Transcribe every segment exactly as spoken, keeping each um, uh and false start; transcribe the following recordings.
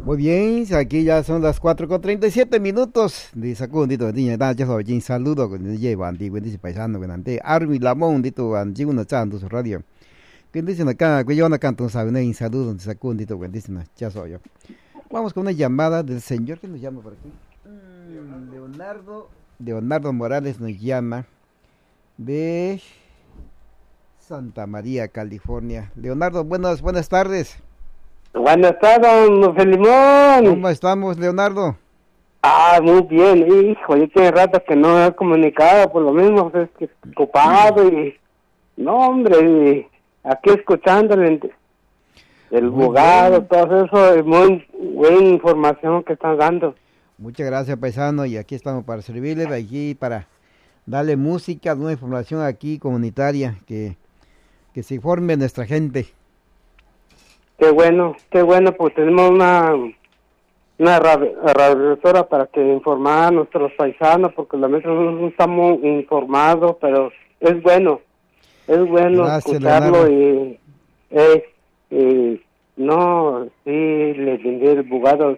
Muy bien, aquí ya son las cuatro con treinta y siete minutos. Dice dito niña da ya soy saludo con el llevan di dice paisano con ante Armi Lamón dito an uno chando su radio. Que dicen acá, que yo no canto un sabe un saludo dice dito con dicen ya soy yo. Vamos con una llamada del señor que nos llama por aquí. Mm, Leonardo Leonardo Morales nos llama de Santa María, California. Leonardo, buenas buenas tardes. Buenas tardes, don Felimón. ¿Cómo estamos, Leonardo? Ah, muy bien, hijo, yo tiene rato que no he comunicado, por lo mismo, pues, es que ocupado y... No, hombre, y aquí escuchándole el abogado, todo eso, es muy buena información que están dando. Muchas gracias, paisano, y aquí estamos para servirle, aquí para darle música, nueva información aquí comunitaria, que, que se informe nuestra gente. Qué bueno, qué bueno, pues tenemos una una radiodifusora para que informar a nuestros paisanos, porque la mesa no estamos informados, pero es bueno, es bueno Gracias, escucharlo Leonardo. y, eh, y no, sí, le vendí el abogado,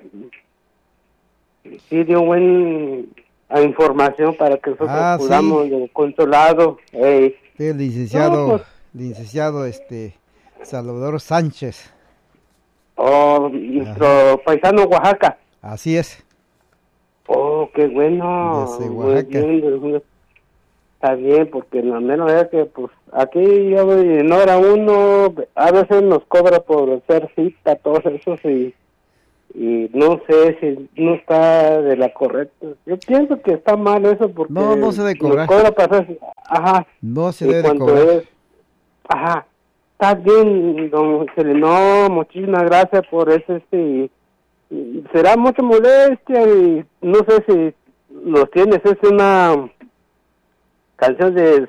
sí dio buena información para que nosotros Ah, podamos sí. del consulado. Eh. Sí, el licenciado, No, pues, licenciado este Salvador Sánchez. Oh, nuestro Ajá. paisano Oaxaca. Así es. Oh, qué bueno. Desde Muy Oaxaca. bien, está bien, porque la menos es que, pues, aquí yo no era uno, a veces nos cobra por hacer cita, todos esos, y, y no sé si no está de la correcta. Yo pienso que está mal eso, porque No, no se debe cobrar. nos cobra para hacer, ajá. No se y debe de cuando cobrar. es, ajá. Está bien, don Celino, muchísimas gracias por eso, este, y, y será mucha molestia, y no sé si los tienes, es una canción de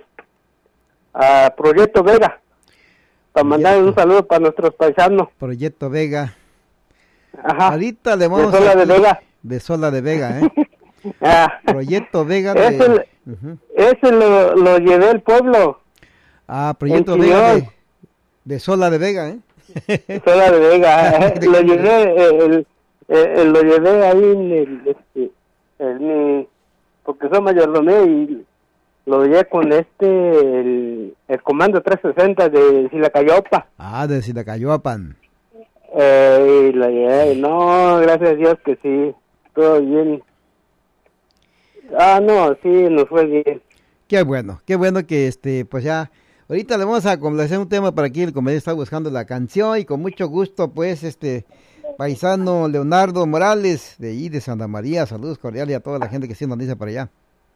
uh, Proyecto Vega, para mandar un saludo para nuestros paisanos. Proyecto Vega. Ajá. Ahorita le vamos de Sola aquí, de Vega. De Sola de Vega, ¿eh? Ah, Proyecto Vega de... ese, uh-huh. ese lo, lo llevé al pueblo. Ah, Proyecto Vega de, de Sola de Vega, ¿eh? Sola de Vega, lo llevé, el, el, el, lo llevé ahí en el, este, en, porque soy mayordomía y lo llevé con este, el, el comando trescientos sesenta de Silacayopa. Ah, de Silacayopan. Eh, y lo llevé, no, gracias a Dios que sí, todo bien. Ah, no, sí, nos fue bien. Qué bueno, qué bueno que este, pues ya... Ahorita le vamos a complacer un tema para aquí, el comediante está buscando la canción y con mucho gusto, pues, este, paisano Leonardo Morales, de ahí de Santa María, saludos cordiales a toda la gente que se nos dice para allá.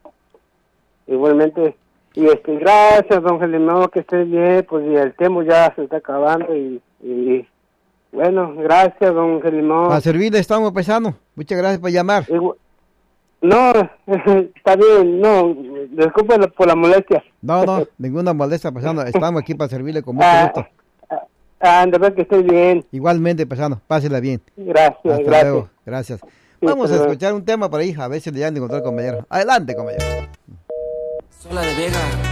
Igualmente, y este, gracias, don Felino, que esté bien, pues y el tiempo ya se está acabando y, y bueno, gracias, don Felino. Para servirle estamos, paisano, muchas gracias por llamar. Igual, no, está bien, no, disculpe por la molestia. No, no, ninguna molestia, paisano, estamos aquí para servirle con mucho ah, gusto. Ah, de verdad que estoy bien. Igualmente, paisano, pásela bien. Gracias, Hasta gracias. luego, gracias. Sí, Vamos a perdón. escuchar un tema por ahí, a ver si le han de encontrar compañero. Adelante, compañero. Sola de Vega.